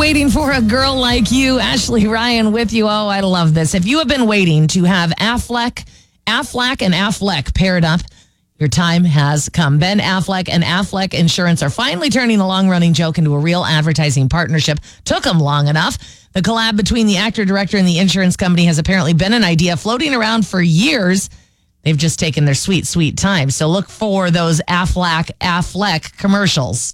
waiting for a girl like you. Ashley Ryan with you. Oh, I love this. If you have been waiting to have Aflac and Affleck paired up, your time has come. Ben Affleck and Affleck Insurance are finally turning a long-running joke into a real advertising partnership. Took them long enough. The collab between the actor, director, and the insurance company has apparently been an idea floating around for years. They've just taken their sweet, sweet time. So look for those Affleck commercials.